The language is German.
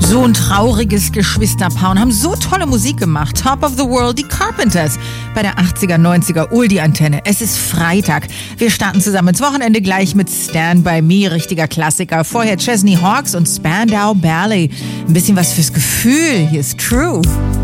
So ein trauriges Geschwisterpaar und haben so tolle Musik gemacht. Top of the World, die Carpenters. Bei der 80er, 90er Oldie-Antenne. Es ist Freitag. Wir starten zusammen ins Wochenende gleich mit Stand By Me, richtiger Klassiker. Vorher Chesney Hawkes und Spandau Ballet. Ein bisschen was fürs Gefühl. Hier ist True.